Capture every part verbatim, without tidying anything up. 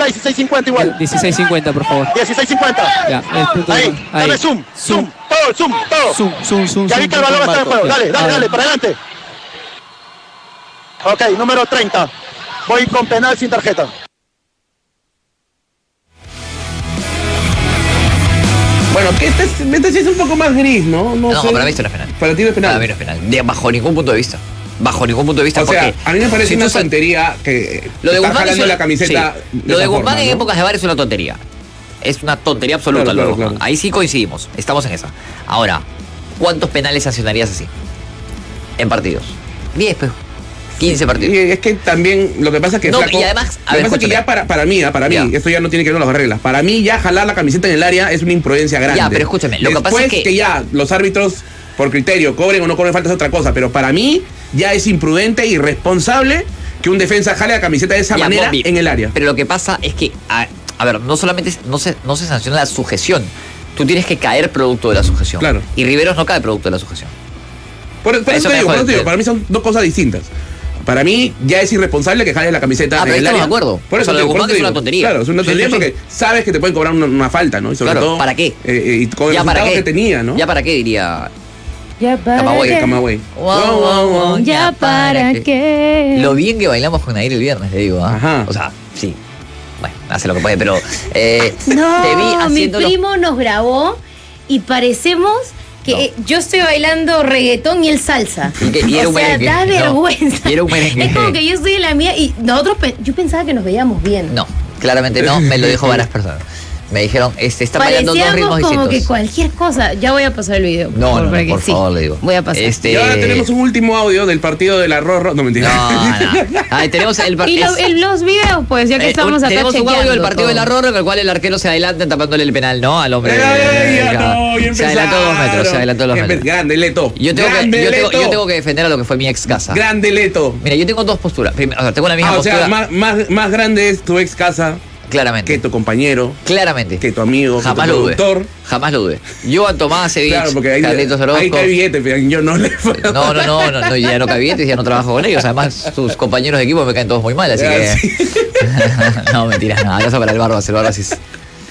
dieciséis cincuenta igual. dieciséis cincuenta, por favor. dieciséis cincuenta. Ya, el punto Ahí, de- ahí. dame zoom, zoom, todo, zoom, todo. Zoom, zoom, zoom. Ya zoom, vi que el zoom, balón zoom, está en Marco. juego. Dale, Ya, dale, a ver. dale, para adelante. Ok, número treinta. Voy con penal sin tarjeta. Bueno, que este, es- este sí es un poco más gris, ¿no? No, No, sé. para mí esto no es penal. Para ti no es penal. Para mí no es penal. De- bajo ningún punto de vista. Bajo ningún punto de vista. O sea, porque a mí me parece si tú una sal- tontería que Lo de está Guzmán es jalando una- la camiseta. sí. de Lo de esa Guzmán forma, en ¿no? épocas de V A R es una tontería. Es una tontería absoluta Claro, lo de claro, Guzmán. claro. Ahí sí coincidimos. Estamos en esa. Ahora, ¿cuántos penales sancionarías así? En partidos. diez, pues. quince partidos. Y es que también lo que pasa es que No, flaco, y además, a lo que ver, pasa es que escúchame. ya para, para mí, ah, para mí, Ya. esto ya no tiene que ver con las reglas. Para mí ya jalar la camiseta en el área es una imprudencia grande. Ya, pero escúchame, lo que Después pasa es que- ya los árbitros por criterio cobren o no cobren falta es otra cosa, pero para mí ya es imprudente y irresponsable que un defensa jale la camiseta de esa Ya, manera Bobby, en el área. Pero lo que pasa es que, a, a ver, no solamente es- no se, no se sanciona la sujeción. Tú tienes que caer producto de la sujeción. Claro. Y Riveros no cae producto de la sujeción. Por, por Eso eso te me digo, por jode, eso te digo, tío. para mí son dos cosas distintas. Para mí ya es irresponsable que jales la camiseta Ah, en pero el estamos área. de acuerdo. Por O eso sea, lo te de digo, por Guzmán eso es una digo. tontería. Claro, es una Sí, tontería sí, sí. porque sabes que te pueden cobrar una, una falta, ¿no? Y sobre Claro, todo ¿para qué? eh, eh, y con el ¿Ya para resultado qué? que tenía, ¿no? ¿Ya para qué diría? Ya para Camagüey, qué. Camagüey. Wow, wow, wow. Ya para qué. Lo bien que bailamos con Nair el viernes, le digo. ¿ah? Ajá. O sea, sí. Bueno, hace lo que puede, pero eh, No, te vi mi haciendo los- primo nos grabó y parecemos que No. eh, yo estoy bailando reggaetón y él salsa. Y que- y era o un sea, merengue. da No. vergüenza. Y era un merengue. Es como que yo estoy en la mía y nosotros, pe- yo pensaba que nos veíamos bien. No, claramente no, me lo dijo varias personas. Me dijeron, este, está bailando dos Parecíamos ritmos como distintos. que cualquier cosa. Ya voy a pasar el video. No, no, no, porque por sí, favor, le digo. Voy a pasar. Este... Y ahora tenemos un último audio del partido del arroz. ro- No, mentira. No, no. Ahí tenemos el Y partido. lo- el- los videos, pues, ya que estamos acá Tenemos un audio chequeando del partido todo. del arroz en el cual el arquero se adelanta tapándole el penal, ¿no? Al hombre. Ay, ya no, ya se adelantó dos metros, se empezaron. adelantó dos Empe- metros. Grande Leto. Yo tengo, que, Grande yo, tengo, Leto. yo tengo que defender a lo que fue mi ex casa. Grande Leto. Mira, yo tengo dos posturas. Prim- O sea, tengo la misma Ah, o postura. sea, más, más, más grande es tu ex casa claramente. que tu compañero, Claramente. que tu amigo, Jamás que tu lo dudé. productor. Jamás lo dudé. Joan Tomásevich, Claro, porque ahí, Carlitos Orozco. ahí cae billete, pero yo no le No, no, no, no, no, ya no cae billetes, ya no trabajo con ellos. Además, sus compañeros de equipo me caen todos muy mal, así Ah, que. sí. No, mentiras, no. Abrazo para el Barbas, el Barbas es-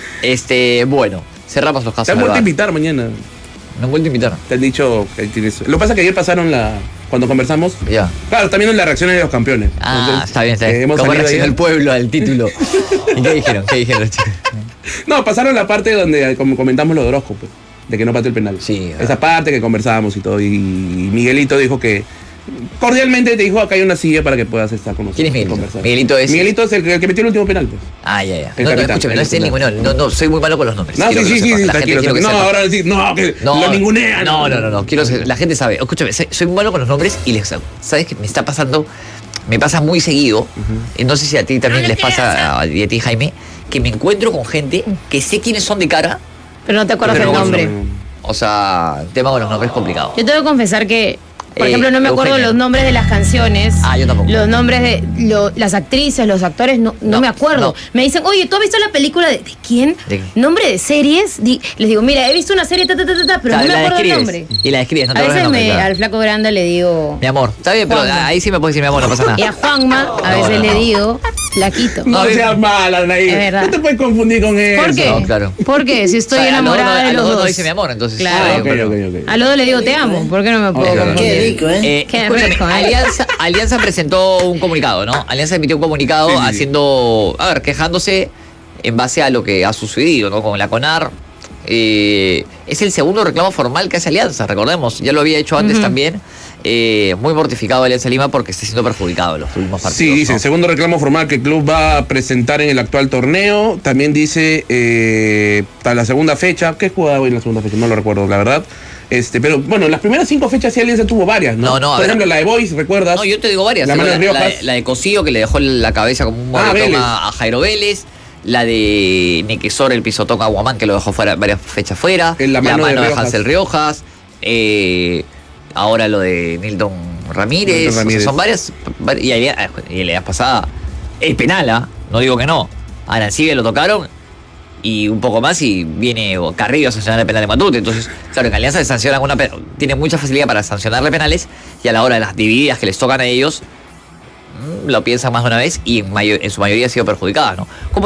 Este, bueno, cerramos los casos. Te han del vuelto a bar. invitar mañana. Me han vuelto a invitar. Te han dicho que tienes. Lo que pasa es que ayer pasaron la. Cuando conversamos. Ya. Claro, están viendo las reacciones de los campeones. Ah, Entonces, está bien, está eh, bien. hemos ¿Cómo salido reaccionó ayer. el pueblo al título? ¿Y qué dijeron? ¿Qué dijeron los chicos? No, pasaron la parte donde como comentamos lo de Orozco, pues, de que no pateó el penal. Sí, Esa ah. parte que conversábamos y todo. Y Miguelito dijo que. Cordialmente te dijo, acá hay una silla para que puedas estar con nosotros. ¿Quién es y Miguelito? conversar. Miguelito es- Miguelito es el que, el que metió el último penal, pues. Ah, ya, ya. El No, no, capitán, escúchame, el no es el capitán. ninguneo. No, no, soy muy malo con los nombres. No, Quiero sí, que sí, lo sí, sepas. sí, La gente tranquilo. quiero que No, sepa. ahora decir, no, que No, lo ningunean. No, no, no, no. Quiero ser- la gente sabe. Escúchame, sé- soy muy malo con los nombres y les sabes que me está pasando, me pasa muy seguido. Y no sé si a ti también les pasa, a, y a ti, Jaime, que me encuentro con gente que sé quiénes son de cara. Pero no te acuerdas Pero del no, nombre. O sea, el tema con los nombres es complicado. Yo tengo que confesar que, por Eh, ejemplo, no me acuerdo Eugenia. los nombres de las canciones. Ah, yo tampoco. Los nombres de lo- las actrices, los actores, no, no No, me acuerdo. no. Me dicen, oye, ¿tú has visto la película de, ¿de quién? ¿De qué? ¿Nombre de series? Di- les digo, mira, he visto una serie, ta, ta, ta, ta, ta, pero O sea, no me la acuerdo el describes, nombre. Y la describes, no te A acuerdas veces el nombre, me- claro. al flaco grande le digo. Mi amor, está bien, pero Juanma. ahí sí me puedes decir mi amor, no pasa Y a nada. Juanma, a No, veces no, le no. digo, flaquito. No No, seas mala, Nair. Es verdad. No te puedes confundir con eso. ¿Por qué? No, claro. ¿Por qué? Si estoy O sea, a los dos enamorada no- de a los dos dos. no dice mi amor, entonces. Claro. Ah, eh, ok, pero- ok, ok. A los dos le digo, te amo. ¿Por qué no me puedo Qué confundir? rico, ¿eh? Eh, Qué escúchame, rico, ¿eh? Alianza, Alianza presentó un comunicado, ¿no? Alianza emitió un comunicado Sí, sí, sí. haciendo, a ver, quejándose en base a lo que ha sucedido, ¿no? Con la CONAR. Eh, es el segundo reclamo formal que hace Alianza, recordemos, ya lo había hecho antes Ujú. también. Eh, muy mortificado Alianza Lima porque está siendo perjudicado en los últimos partidos. Sí, dice, ¿no? segundo reclamo formal que el club va a presentar en el actual torneo. También dice, eh, para la segunda fecha, ¿qué jugaba hoy en la segunda fecha? No lo recuerdo, la verdad. Este, pero bueno, las primeras cinco fechas sí Alianza tuvo varias, ¿no? No, no, a Por ver. ejemplo, la de Boys, ¿recuerdas? No, yo te digo varias. La Tengo mano de la, la, Riojas. la de Cosío que le dejó la cabeza como un Ah, moretón Vélez. a, a Jairo Vélez. La de Nequesor, el pisotón a Guamán, que lo dejó fuera, varias fechas fuera. En la mano de Riojas. Hansel Riojas. Eh, ahora lo de Nilton Ramírez. Nilton O sea, Ramírez. son varias. vari- Y, la- y la pasada es penal, ¿ah? No digo que no. A Arancibia lo tocaron. Y un poco más y viene Carrillo a sancionar el penal de Matute. Entonces, claro, en Alianza se sancionan una pe- tiene mucha facilidad para sancionarle penales y a la hora de las divididas que les tocan a ellos, mm, lo piensan más de una vez y en, mayo- en su mayoría ha sido perjudicada, ¿no? ¿Cómo